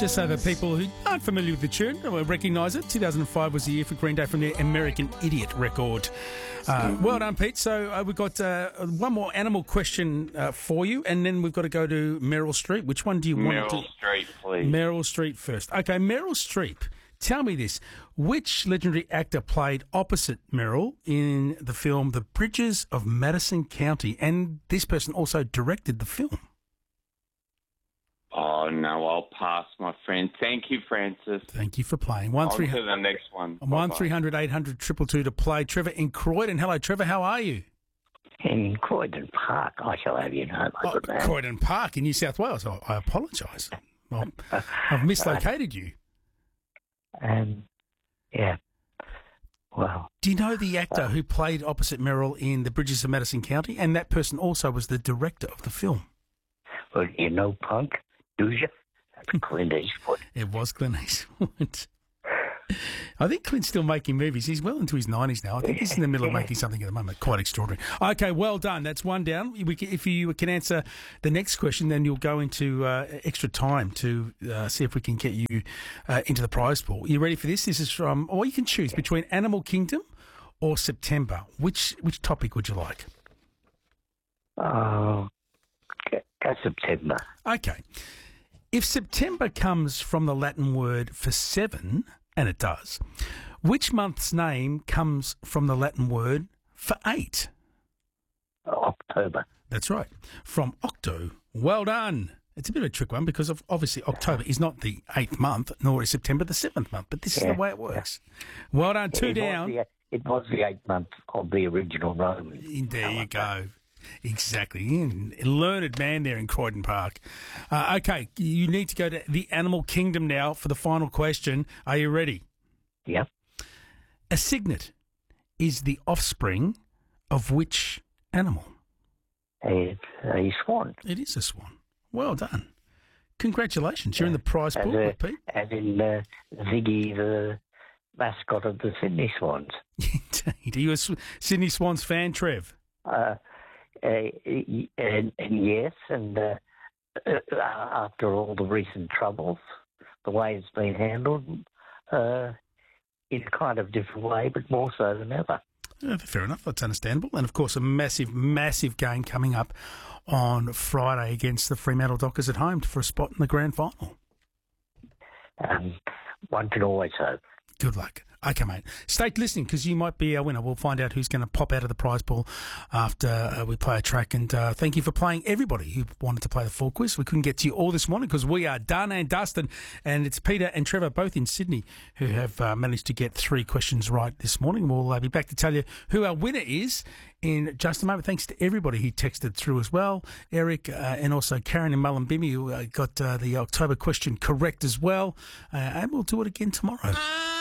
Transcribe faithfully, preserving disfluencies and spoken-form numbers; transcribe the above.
Just so that people who aren't familiar with the tune will recognise it, two thousand five was the year for Green Day from their American Idiot record. Uh, well done, Pete. So uh, we've got uh, one more animal question uh, for you, and then we've got to go to Meryl Streep. Which one do you want Meryl to do? Streep, please. Meryl Streep first. Okay, Meryl Streep. Tell me this. Which legendary actor played opposite Meryl in the film The Bridges of Madison County? And this person also directed the film. Oh, no, I'll pass, my friend. Thank you, Francis. Thank you for playing. One On three to the next one. one Bye-bye. three hundred eight hundred two two two to play. Trevor in Croydon. Hello, Trevor. How are you? In Croydon Park, I shall have you know, my Oh, good man. Croydon Park in New South Wales. I, I apologise. Well, I've mislocated you. Um, yeah. Well, Do you know the actor who played opposite Meryl in The Bridges of Madison County? And that person also was the director of the film. well, you know Punk, do you? That's Clint Eastwood. It was Clint Eastwood. I think Clint's still making movies. He's well into his nineties now. I think he's in the middle of making something at the moment. Quite extraordinary. Okay, well done. That's one down. We can, if you can answer the next question, then you'll go into uh, extra time to uh, see if we can get you uh, into the prize pool. You ready for this? This is from, or you can choose between Animal Kingdom or September. Which which topic would you like? Oh, go, go September. Okay. If September comes from the Latin word for seven, and it does, which month's name comes from the Latin word for eight? October. That's right. From octo. Well done. It's a bit of a trick one because of, obviously October is not the eighth month, nor is September the seventh month, but this is Yeah, the way it works. Well done. Two it down. Was the, it was the eighth month of the original Roman. There you go. Exactly. Learned man there in Croydon Park. Uh, okay, you need to go to the Animal Kingdom now for the final question. Are you ready? Yep. A cygnet is the offspring of which animal? It's a swan. It is a swan. Well done. Congratulations. You're in the prize As, pool, a, with Pete. as in uh, Ziggy, the mascot of the Sydney Swans. Indeed. Are you a Sw- Sydney Swans fan, Trev? Uh, uh, and, and yes, and uh, uh, after all the recent troubles, the way it's been handled, uh, in a kind of different way, but more so than ever. Yeah, fair enough. That's understandable. And, of course, a massive, massive game coming up on Friday against the Fremantle Dockers at home for a spot in the grand final. Um, one can always hope. Good luck. Okay, mate. Stay listening because you might be our winner. We'll find out who's going to pop out of the prize pool after uh, we play a track. And uh, thank you for playing, everybody who wanted to play the full quiz. We couldn't get to you all this morning because we are done and dusted. And it's Peter and Trevor, both in Sydney, who have uh, managed to get three questions right this morning. We'll uh, be back to tell you who our winner is in just a moment. Thanks to everybody who texted through as well. Eric uh, and also Karen and Mullumbimmy who uh, got uh, the October question correct as well. Uh, and we'll do it again tomorrow.